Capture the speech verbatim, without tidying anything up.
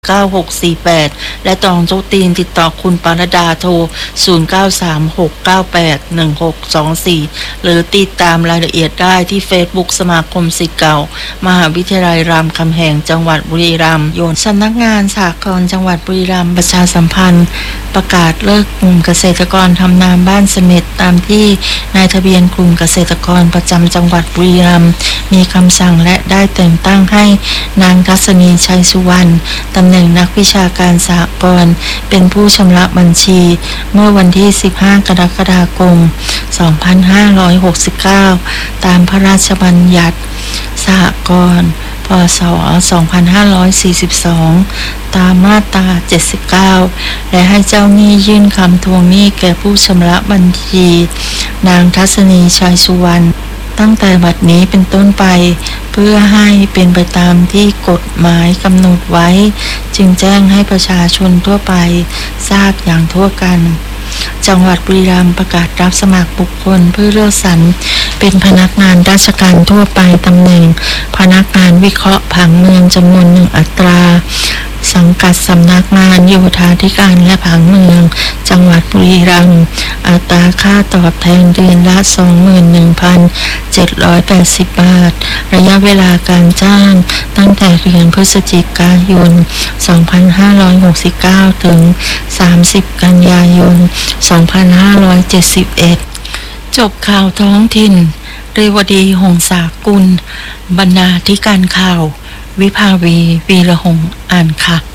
เก้าหกสี่แปดและตองโต๊ะตีนติดต่อคุณปารดาโทรศูนย์ เก้า สาม หก เก้า แปด หนึ่ง หก สอง สี่หรือติดตามรายละเอียดได้ที่ Facebook สมาคมศิษย์เก่ามหาวิทยาลัยรามคำแหงจังหวัดบุรีรัมย์โยนสำนักงานสหกรณ์จังหวัดบุรีรัมย์ประชาสัมพันธ์ประกาศเลิกกลุ่มเกษตรกรทำนาบ้านเสม็ดตามที่นายทะเบียนกลุ่มเกษตรกรประจำจังหวัดบุรีรัมย์มีคำสั่งและได้แต่งตั้งให้นางทัศนีชัยสุวรรณตำแหน่งนักวิชาการสหกรณ์เป็นผู้ชำระบัญชีเมื่อวันที่สิบห้ากรกฎาคมสองพันห้าร้อยหกสิบเก้าตามพระราชบัญญัติสหกรณ์พ.ศ. สองพันห้าร้อยสี่สิบสองตามมาตราเจ็ดสิบเก้าและให้เจ้าหนี้ยื่นคำทวงหนี้แก่ผู้ชำระบัญชีนางทัศนีชัยสุวรรณตั้งแต่บัดนี้เป็นต้นไปเพื่อให้เป็นไปตามที่กฎหมายกำหนดไว้จึงแจ้งให้ประชาชนทั่วไปทราบอย่างทั่วกันจังหวัดบุรีรัมย์ประกาศรับสมัครบุคคลเพื่อเลือกสรรเป็นพนักงานราชการทั่วไปตำแหน่งพนักงานวิเคราะห์ผังเมืองจำนวนหนึ่งอัตราสังกัดสำนักงานโยธาธิการและผังเมืองจังหวัดบุรีรัมย์อัตราค่าตอบแทนเดือนละ สองหมื่นหนึ่งพันเจ็ดร้อยแปดสิบ บาทระยะเวลาการจ้างตั้งแต่เดือนพฤศจิกายนสองพันห้าร้อยหกสิบเก้าถึงสามสิบกันยายนสองพันห้าร้อยเจ็ดสิบเอ็ดจบข่าวท้องถิ่นเรวดีหงษากุลบรรณาธิการข่าววิภาวีวีระหงส์อ่านค่ะ